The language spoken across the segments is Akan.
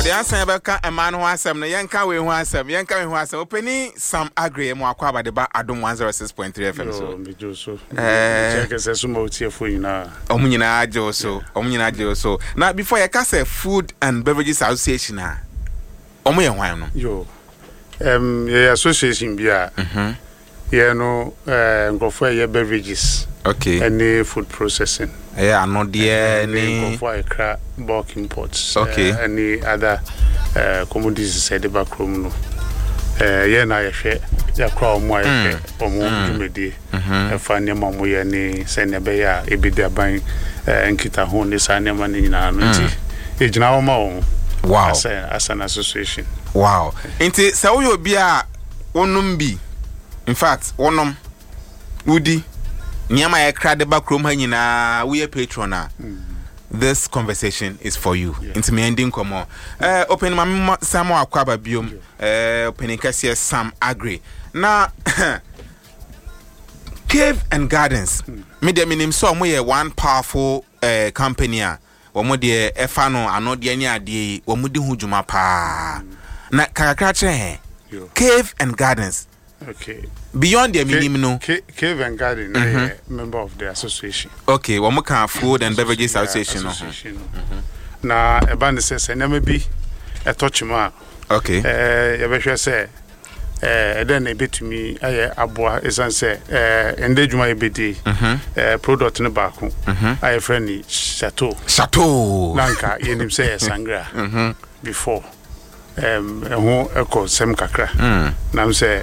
the answer beka a man who asem no yenka we hu asem openi Sam Agri mu akwa badeba Adom 106.3 FM so me joso check sumo tiefo nyina omunyina ajo now before you say Food and Beverages Association omo ye hwan no yo ye association bia ye no ngofo ye beverages okay any food processing ano de ni ngofo ekra bulk imports okay any other commodities said the back room no ye na ye hwe ya kra omo aye omo dumedi e fa ne mo ye ni se ne be ya ebidi aban nkita ho ni sa ne ma ni nyina no ti ejina wo ma wo wow as an association wow inti se wo obi a wonum bi in fact wonom wudi nyama ya kra de back room ha nyina we patron a this conversation is for you. Into me ending come on. Open my Sam Akwaba biom. Opening Cassia Sam Agri. Now Cave and Gardens. Me de minim so mo ye one powerful company a. Wo mo de efa no ano de ani ade wo mo de hu djuma pa. Na kakra che Cave and Gardens. Okay. Beyond the minimum, Cave and Garden, member of the association. Okay, one more Food and Beverages Association. Na ebane say na me bi etochima. Okay. You be say then e betumi aye aboa esan say ende djuma ebedi product ne ba ko aye friend Chateau nanka yenim say sangra before ho eko sem kakra nam say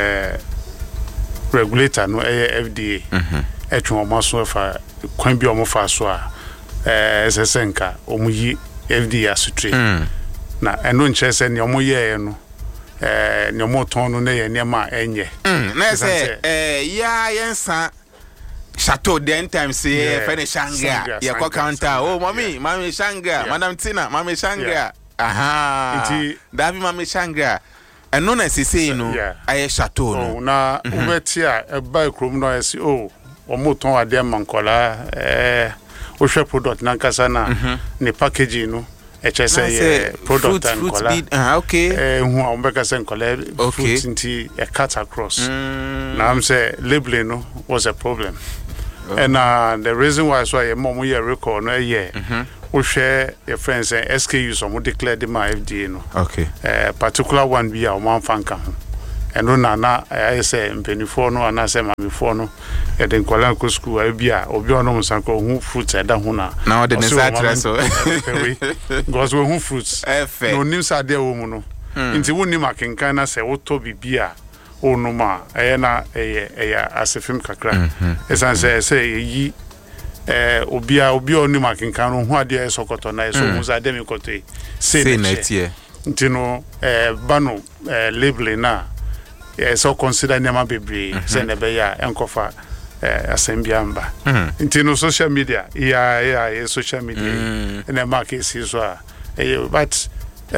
regulator no FDA etwe omo so fa kwan bi omo fa so a sesenka omo yi FDA asutri na eno nche se ne omo ye no ne omo ton no na ye nema enye na se ya yensa Chateau den time say fene shanga ya kwa counter oh mami shanga madam Tina mami shanga aha Davi mami shanga eno na sisi no aye Chateau no na ubeti a eba ekrom no esi omo ton ade mankola o hwe product na nkasa na ne packaging no say product and nkola okay hu a ombeka say nkola fruit nti a cut across na am say labeling no was a problem and the reason why so mom we record no we share your friends and SKUs so we declare the FDA no okay particular one be our man fanka and no na I say mpenifo no ana say mamifo no e den kwala ko school a bia obi ono musanko hu fruits e da hu na o de nesatra so because we hu fruits no nim sa de wo mu no nti woni makenkan na say wo to bibia onu ma na asefim kakra esan say yi obi oni makenkan no hu ade sokoto na so mu za dem koto say netie nti no bano labeling na so consider nema bebre say ne be ya enkofa asembiamba nti no social media social media na market see so but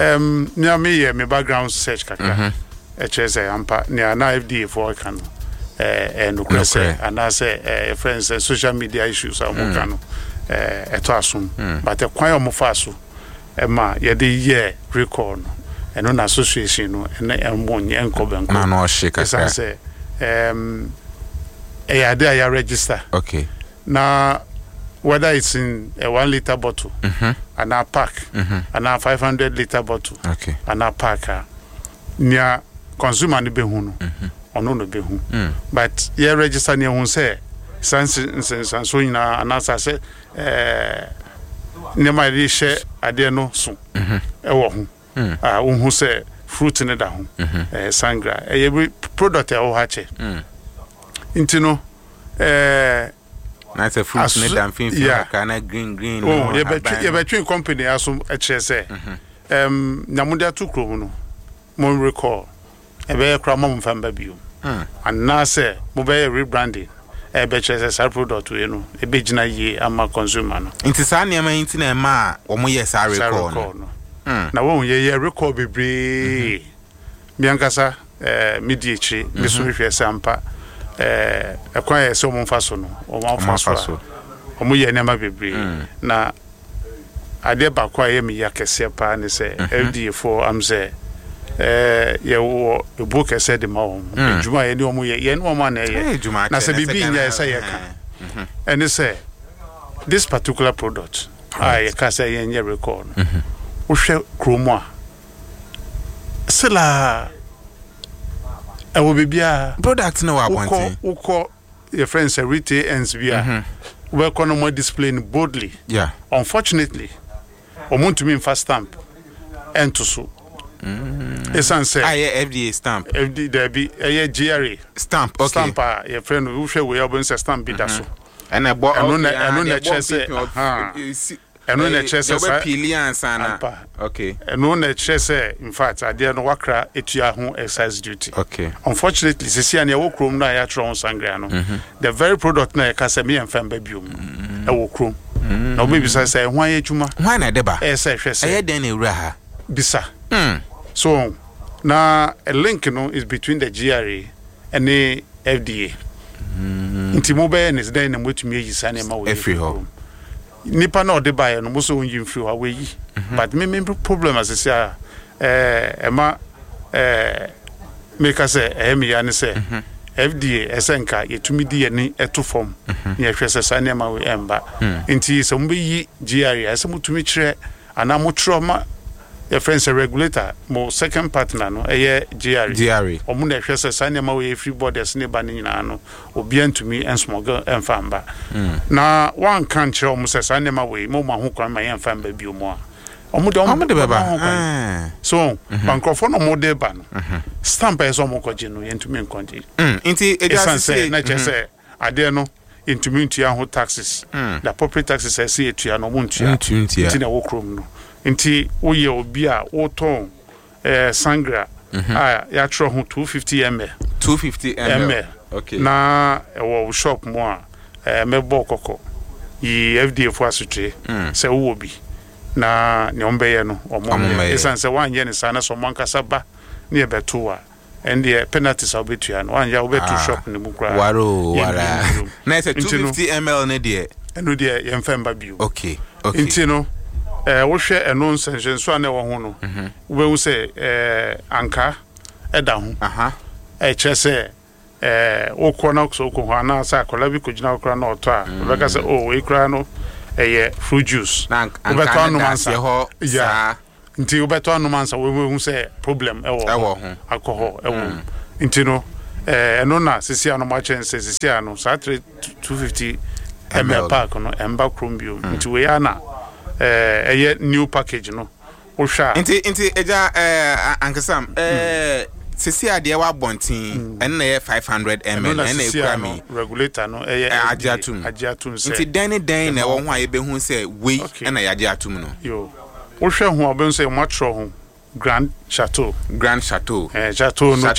me background search kakra HSA ampa ne na FDA for kan no kwese and say friends social media issues am kan eto asum but kwan o mo fa so ma ye de year record no eno na association no ene embonye enkobenko na no shika say ya register okay now whether it's in a 1 liter bottle and a pack and a 500 liter bottle okay and a pack near consumer ni be hu no ono no be hu but ye register near hu say sense so nyina anasa say ne ma ri she ade no so e wo hu hu say fruit ne da hu sangra every product e wo ha che intino na say fruit ne da fin kana green oh ye between company aso e che say nyamuda to kro no mo recall e be kra mo mfamba bio and na say mo be rebranding e be che say product we no e be gina ye ama consumer no inti sa ne ma inti na ma wo mo ye sa recall no na wo ye recall bebre biankasa mediachi me so hwe sampa ekwan ye so mo mfa so no o mo mfa so o mo ye nema bebre na ade ba kwa ye me yakese pa ne say FDA for am say ye wo ebu kese de ma wo ejuma ye ni omo ye no ma na ye na se bibi nya say ye ka and say this particular product I can say ye record wo hwe kromo a sela I will be bia product no wa wanting uko your friends say retail ends bia we economy displaying boldly unfortunately omuntu mi fast stamp ento so esan say FDA stamp FDA there be GRA stamp okay stamp your friend who hwe we obo say stamp bi da so and I bought na chese eno na chese sa pilian sana okay eno na chese in fact ade no wakra etua ho excise duty okay unfortunately sisi an ya wokrom na ya tron sangria no the very product na ya kasa me enfam ba biom e wokrom na obi bisa say hwan adwuma hwan na deba say hwese e den na ewura ha bisa so na a link no is between the GRA and the FDA nti mo be ne den na motumi yi sane ma wo every ho nipa na ode bae no mo so onyi mfiri wa we yi but me problem as say ema make us me ya ne say FDA esenka yetumi di ye ni eto form ne hwese sane ma we emba nti so mo be yi GRA so motumi kire ana mo tro ma your friends a regulator mo second partner no GRA omo na hwese sane ma we free borders ne ba ni nyina no obi antumi ensmogel enfamba na one kan kire omo se sane ma we mo ma ho kwan ma enfamba bi omo a omo de baba so bankrofo no mo de ba no stamp e so mo koje no yentumi nkonje nti eja se na chese ade no yentumi ntua ho taxes the property taxes I see etua no mo ntua na wo krom no nti oye obi a woton sangra ya tro ho 250 ml okay na wo shop mo a mebo kokko yi FDA fo asutwe se wo bi na ne ombeye no omo esanse wanye ne sana so monkasa ba ne beto a and the penalties are betua no wanya wo beto shop ne mu kra wara na se 250 ml ne de eno de yemfemba bio okay nti no wo hwe eno nsenso ane wo ho no wo hu se anka eda ho chese wo kona so ko ho na sa kola bi ko gina okra na oto a wo ka se o we kra no fruit juice na anka no manse ho sa nti wo beto anu mansa wo hu se problem ewo ho alcohol ewo nti no eno na sisi anu ma chense sisi anu sa 250 ml pack no emba chromium nti we ya na new package no o sha nti eja ankasam sisi ade wa bontin en na 500 ml en ekura mi regulator no agiatum nti den na wo ho a ye be hu se we na ya agiatum no yo o hwe ho oben se matro ho Grand Chateau Chateau no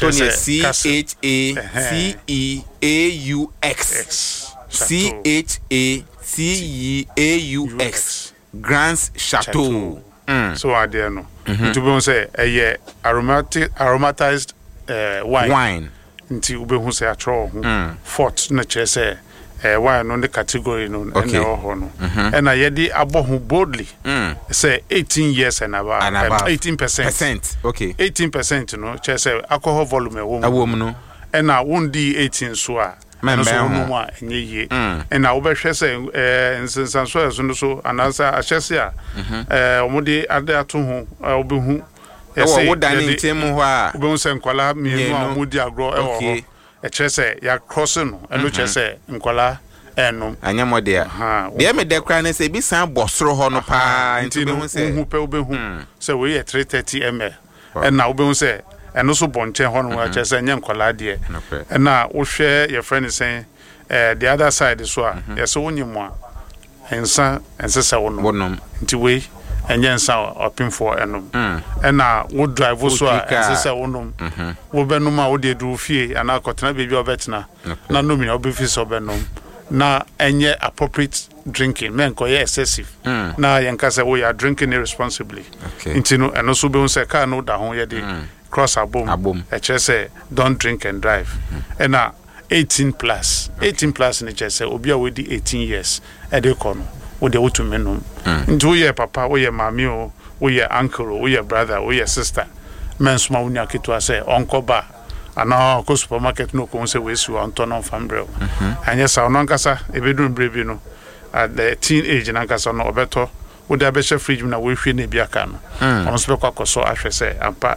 CHATEAUX Grand Chateau so ade no to be say aromatized wine nti ube hu say atro ho fort na che say wine no the category no na ho no and na yedi abo ho boldly say 18 years and above 18%. Okay 18% no che say alcohol volume wo no and na won di 18 so a so no a enye and na obehwe say nsensanso eso so anansa ahyese a omode ade ato ho obehu wo dani ntem ho a obehu se nkwala mienu a omodi agro e wo chese ya cross no eno chese nkwala eno anyamode a de me de kra na se bi san bosoro ho no pa nti be hu se hu pe obehu se we 330 ml and na obehu se eno so bonche ho no chese nya nkwala de and na wo hwe your friend saying the other side so a yes wonyimu a ensa ensesa wonom nti we enye nsa opin for enom na wo drive so a ensesa wonom wo benum a wo de duru fie ana kotena bebi obetena na no mi obefi so benom na enye appropriate drinking men ko ye excessive na yenkasa we are drinking irresponsibly nti no eno so be unse car no da ho ye de cross abom e chese don't drink and drive na 18 plus ni chese obi a we di 18 years e de kono wo de wotu menum nti wo ye papa wo ye mami o wo ye uncle wo ye brother wo ye sister mensuma wo nya ketua say onko ba ana ko supermarket no ko se we su onto no fambrel anya sa no nkasa ebedun brebi no at the teenage na nkasa no obeto wo da be fridge na wo hwe na bia ka no on so be kwakoso ahwe say ampa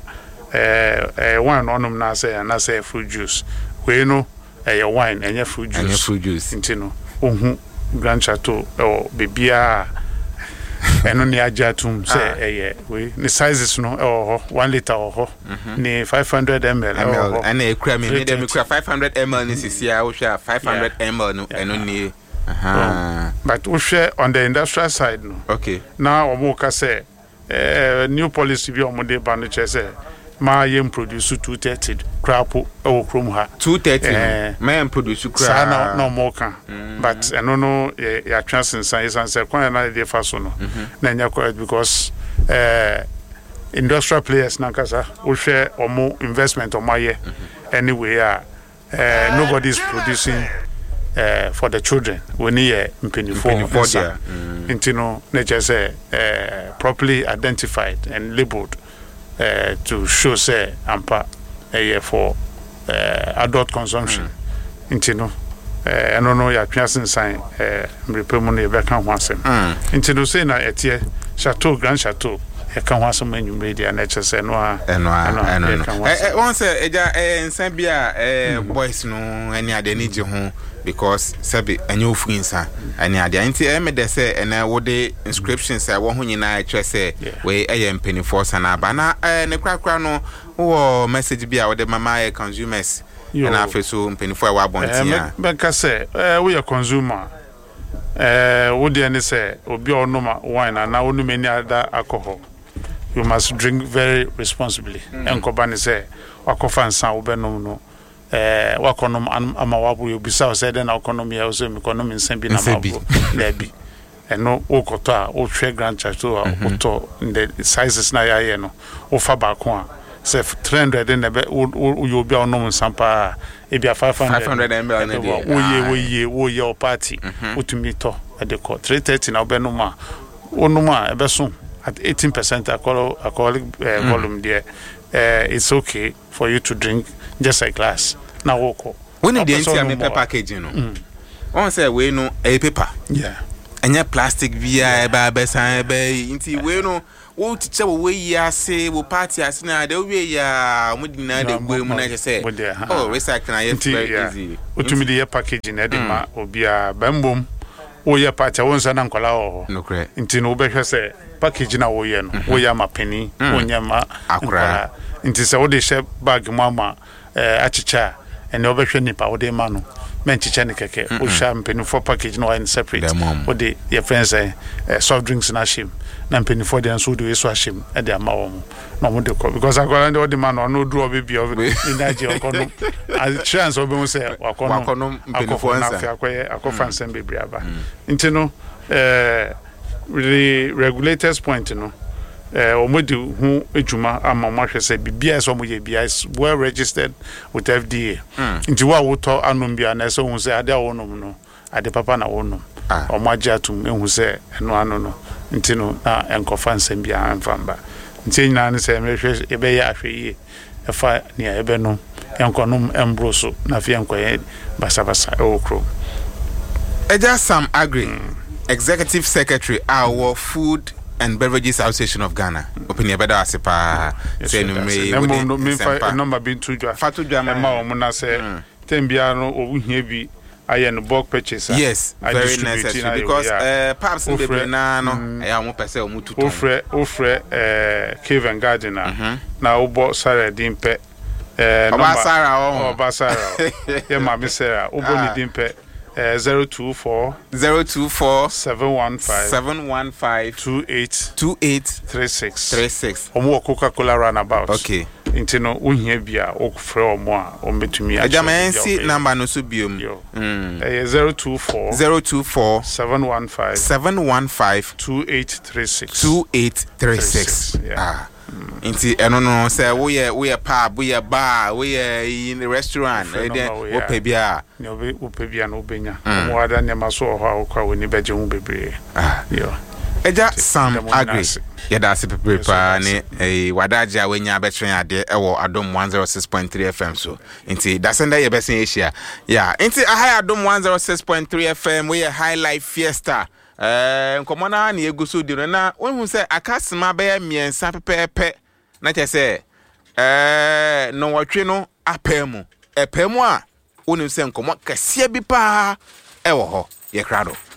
wine onum na say fruit juice we no wine enya fruit juice intino ohu Grand Chateau or bibia eno ni ajatum say we the sizes no 1 liter or ni 500 ml and e kura me dem kura 500 ml ni sisia wo hwa 500 ml no eno ni but we share on the industrial side no okay now omo ka say new policy bi omo de ba no che say ma yem produce 230 crap o krom ha 230 ma produce crap sa no more can but no ya chance science and say kwa na dey fa so no na nya correct because industrial players na kasa we share omo investment omo ye anyway nobody is producing for the children we need mpenifor there intino nature say properly identified and labeled to show say ampa for adult consumption intino no ya twasen sign mrepemu no ye be kan ho asem intino say na etie chateau grand chateau e kan ho asem anyu media na che say no one say eja ensan bia boys no ani ade ni je ho because sabi anya ofuinsa ani ade anti me de say ena wo de inscriptions say wo ho nyina a che say we empenifo sana ba na ne krakra no wo message bia wo de mama consumers na afeso empenifo e wa bontia be ka say we consumer wo de ne say obi onoma wine na wo no many other alcohol you must drink very responsibly enkoba ne say wakofa nsa wo be no wakonom amawabu yobisa say den economy ya so economy nsembi na mabu lebi eno okoto a o hwe Grand Chateau a oto the sizes na ya no o fa ba ko a say 300 den be o yobi onom nsampa e bia 500 ml na dey wo ye o party utumi to e de ko 330 na obenom a onum a e be so at 18% alcoholic volume there it's okay for you to drink just a glass na woko when the entire packaging no on say we no a paper anya plastic via ba besan ba inti we no wo tiche we yase wo party ase na de we ya mudina de gbe mu na say recycle na very easy utumi de packaging na de ma obia bambom wo ya party won sa na nkola ho no correct inti no be hwe say package na wo ye no wo ya ma penny wo nya ma akura inti say wo de share bag mama achicha and over nipa wo de ma no menchicha ne keke wo sha mpeni for package no in separate wo de your friends say soft drinks na shim na mpeni for de so do so ashim e de ama wo no mo de ko because akwara de man no do obi of inaji okono as chance obi mo say wakono mpeni for na fi akofa nsem bebre aba intino the regulators point no omodi hu ejuma amama hwese bibia so mo ye bia is well registered with FDA nti wa woto anom bia na so hu se ade awonom no ade papa na wonom omaja atum ehu se eno ano no nti no na enkofa nsem bia amfamba nti nyina ne se mehwe ebe ya ahwe yi efa ne ebe no enkonom embroso na fi enkoye basabasa okro Eja Sam Agri Executive Secretary our Food and Beverages Association of Ghana. Opinion better asipa say no me number bin tujwa. Fatujwa ma o muna say tembia no ohia bi aye no bulk purchase. Yes, very necessary because perhaps in the na no e amo pese o mututu. Ofre Cave and Garden na obo Sarah dimpe Obasara ye ma me Sarah obo ni dimpe 024 715 2836 omo Coca-Cola runabout okay intino uhia bia okufre omo a ometumi a Jamaiensi number no so biom 024 715 2836 Inti eno no say we pub, we bar, we in restaurant, we pay bia. No we pay bia no benya. Mo ada ne maso ho akwa woni beje hu bebre. Yo. Eja Sam Agri. Yada se pepa ne wadaja wenya betren ade ewo Adom 106.3 FM so. Inti dasenda ye besen Asia. Yeah, inti aha Adom 106.3 FM we high life fiesta. Nkomona na eguso di na won say akasema be miensa pepepe na che say no watwe no apemu a wonim say nkomo kase bi pa ewo ho ye krado